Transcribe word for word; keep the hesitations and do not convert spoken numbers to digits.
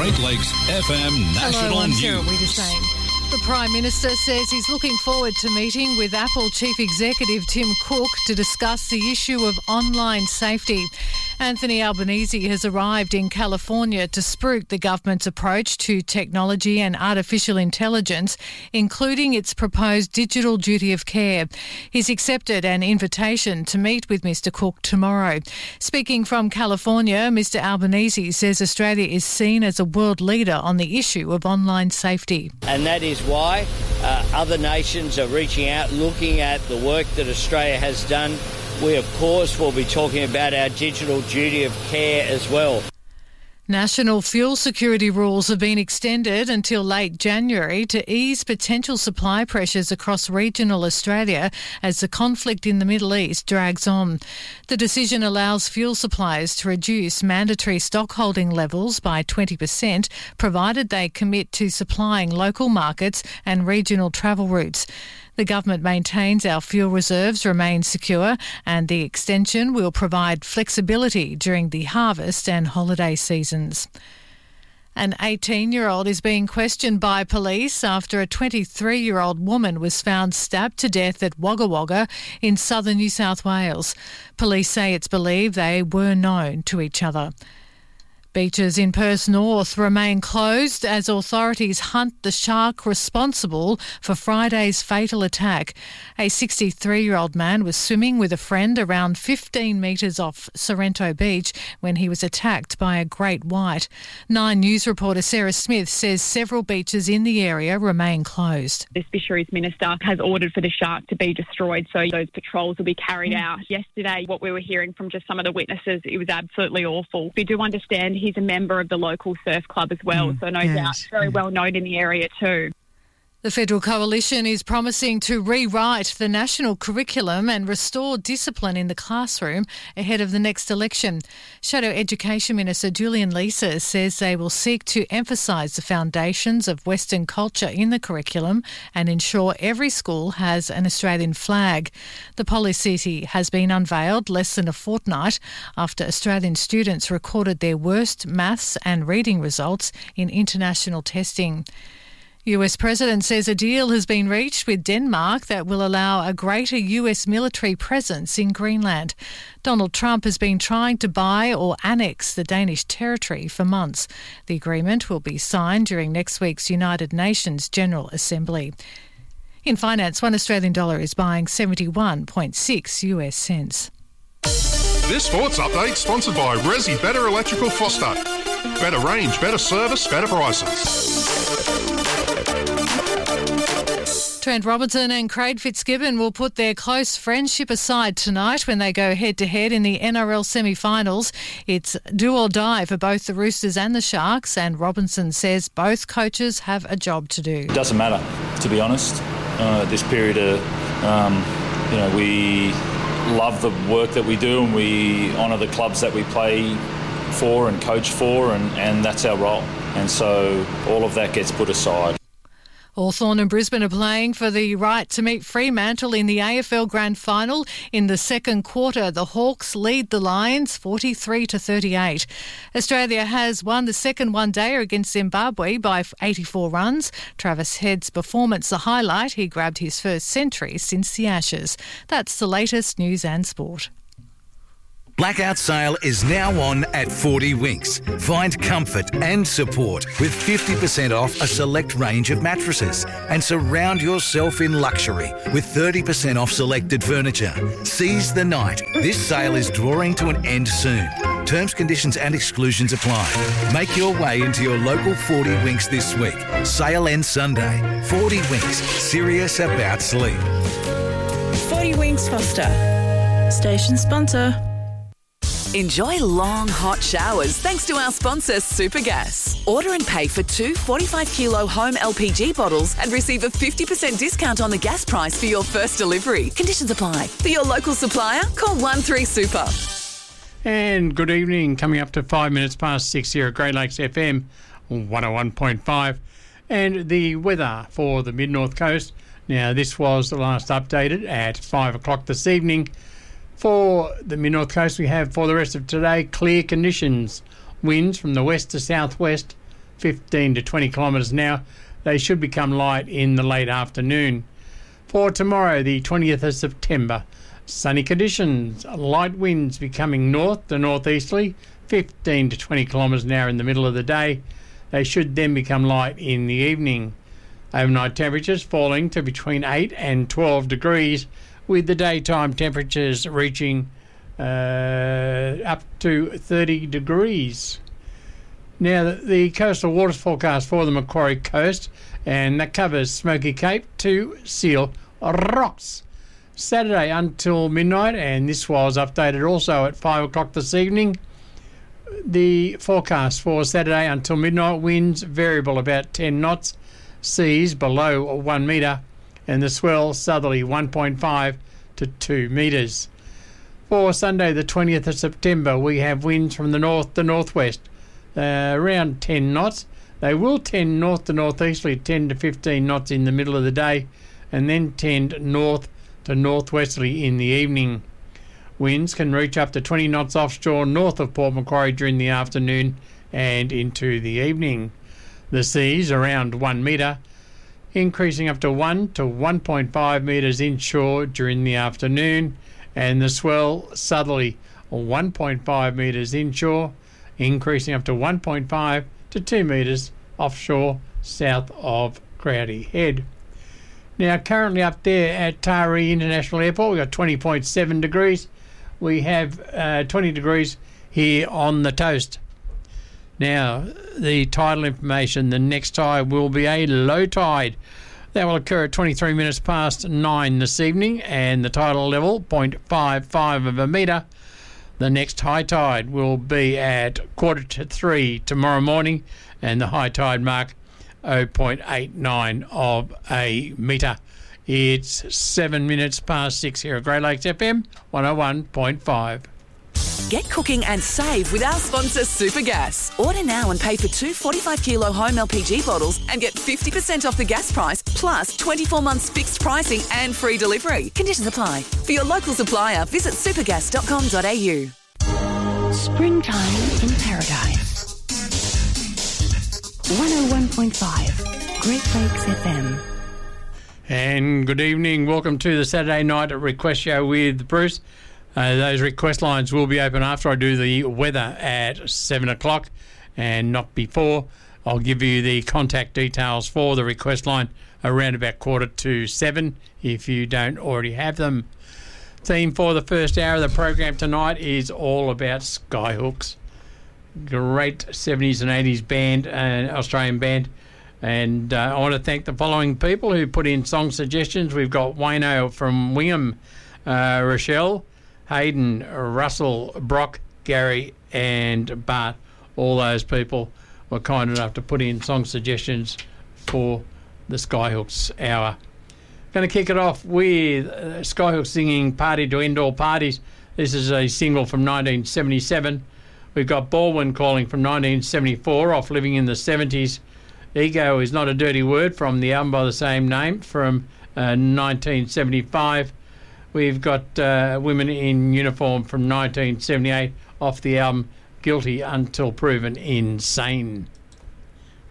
Great Lakes F M National Hello, I'm News. Sarah Wiedersame. The Prime Minister says he's looking forward to meeting with Apple Chief Executive Tim Cook to discuss the issue of online safety. Anthony Albanese has arrived in California to spruik the government's approach to technology and artificial intelligence, including its proposed digital duty of care. He's accepted an invitation to meet with Mister Cook tomorrow. Speaking from California, Mister Albanese says Australia is seen as a world leader on the issue of online safety. And that is why uh, other nations are reaching out, looking at the work that Australia has done. We, of course, will be talking about our digital duty of care as well. National fuel security rules have been extended until late January to ease potential supply pressures across regional Australia as the conflict in the Middle East drags on. The decision allows fuel suppliers to reduce mandatory stockholding levels by twenty percent, provided they commit to supplying local markets and regional travel routes. The government maintains our fuel reserves remain secure, and the extension will provide flexibility during the harvest and holiday seasons. An eighteen-year-old is being questioned by police after a twenty-three-year-old woman was found stabbed to death at Wagga Wagga in southern New South Wales. Police say it's believed they were known to each other. Beaches in Perth North remain closed as authorities hunt the shark responsible for Friday's fatal attack. A sixty-three-year-old man was swimming with a friend around fifteen metres off Sorrento Beach when he was attacked by a great white. Nine News reporter Sarah Smith says several beaches in the area remain closed. The Fisheries Minister has ordered for the shark to be destroyed, so those patrols will be carried mm. out. Yesterday, what we were hearing from just some of the witnesses, it was absolutely awful. We do understand he's a member of the local surf club as well, mm, so no yes, doubt very yeah. well known in the area too. The Federal Coalition is promising to rewrite the national curriculum and restore discipline in the classroom ahead of the next election. Shadow Education Minister Julian Leeser says they will seek to emphasise the foundations of Western culture in the curriculum and ensure every school has an Australian flag. The policy has been unveiled less than a fortnight after Australian students recorded their worst maths and reading results in international testing. U S President says a deal has been reached with Denmark that will allow a greater U S military presence in Greenland. Donald Trump has been trying to buy or annex the Danish territory for months. The agreement will be signed during next week's United Nations General Assembly. In finance, one Australian dollar is buying seventy-one point six U S cents. This sports update sponsored by Resi Better Electrical Foster. Better range, better service, better prices. Trent Robinson and Craig Fitzgibbon will put their close friendship aside tonight when they go head-to-head in the N R L semi-finals. It's do or die for both the Roosters and the Sharks, and Robinson says both coaches have a job to do. It doesn't matter, to be honest. Uh, this period of, um, you know, we love the work that we do and we honour the clubs that we play for and coach for, and, and that's our role. And so all of that gets put aside. Hawthorn and Brisbane are playing for the right to meet Fremantle in the A F L Grand Final. In the second quarter, the Hawks lead the Lions forty-three to thirty-eight. Australia has won the second one-dayer against Zimbabwe by eighty-four runs. Travis Head's performance the highlight. He grabbed his first century since the Ashes. That's the latest news and sport. Blackout sale is now on at forty Winks. Find comfort and support with fifty percent off a select range of mattresses and surround yourself in luxury with thirty percent off selected furniture. Seize the night. This sale is drawing to an end soon. Terms, conditions and exclusions apply. Make your way into your local forty Winks this week. Sale ends Sunday. forty Winks. Serious about sleep. forty Winks Foster. Station sponsor. Enjoy long, hot showers thanks to our sponsor, Supergas. Order and pay for two forty-five kilo home L P G bottles and receive a fifty percent discount on the gas price for your first delivery. Conditions apply. For your local supplier, call one three super. And good evening. Coming up to five minutes past six here at Great Lakes F M one oh one point five. And the weather for the Mid-North Coast. Now, this was the last updated at five o'clock this evening. For the Mid-North Coast, we have for the rest of today clear conditions. Winds from the west to southwest, fifteen to twenty kilometres an hour. They should become light in the late afternoon. For tomorrow, the twentieth of September, sunny conditions, light winds becoming north to northeasterly, fifteen to twenty kilometres an hour in the middle of the day. They should then become light in the evening. Overnight temperatures falling to between eight and twelve degrees, with the daytime temperatures reaching uh, up to thirty degrees. Now, the, the coastal waters forecast for the Macquarie Coast, and that covers Smoky Cape to Seal Rocks. Saturday until midnight, and this was updated also at five o'clock this evening. The forecast for Saturday until midnight, winds variable about ten knots, seas below one metre, and the swell southerly one point five to two metres. For Sunday the twentieth of September, we have winds from the north to northwest, uh, around ten knots. They will tend north to northeasterly, ten to fifteen knots in the middle of the day, and then tend north to northwesterly in the evening. Winds can reach up to twenty knots offshore north of Port Macquarie during the afternoon and into the evening. The seas around one metre, increasing up to one to one point five metres inshore during the afternoon, and the swell southerly one point five metres inshore, increasing up to one point five to two metres offshore south of Crowdy Head. Now, currently up there at Taree International Airport, we've got twenty point seven degrees. We have uh, twenty degrees here on the Toast. Now, the tidal information, the next tide will be a low tide. That will occur at twenty-three minutes past nine this evening, and the tidal level, zero point five five of a metre. The next high tide will be at quarter to three tomorrow morning, and the high tide mark, zero point eight nine of a metre. It's seven minutes past six here at Great Lakes F M one oh one point five. Get cooking and save with our sponsor Supergas. Order now and pay for two forty-five kilo home L P G bottles and get fifty percent off the gas price, plus twenty-four months fixed pricing and free delivery. Conditions apply. For your local supplier, visit supergas dot com dot a u. Springtime in paradise. one oh one point five Great Lakes F M. And good evening. Welcome to the Saturday night request show with Bruce. Uh, those request lines will be open after I do the weather at seven o'clock and not before. I'll give you the contact details for the request line around about quarter to seven if you don't already have them. Theme for the first hour of the program tonight is all about Skyhooks. Great seventies and eighties band, uh, Australian band. And uh, I want to thank the following people who put in song suggestions. We've got Wayno from Wingham, uh, Rochelle, Hayden, Russell, Brock, Gary and Bart. All those people were kind enough to put in song suggestions for the Skyhooks hour. Going to kick it off with uh, Skyhooks singing Party to End All Parties. This is a single from nineteen seventy-seven. We've got Baldwin calling from nineteen seventy-four, off Living in the seventies. Ego is Not a Dirty Word from the album by the same name from uh, nineteen seventy-five. We've got uh, Women in Uniform from nineteen seventy-eight off the album Guilty Until Proven Insane.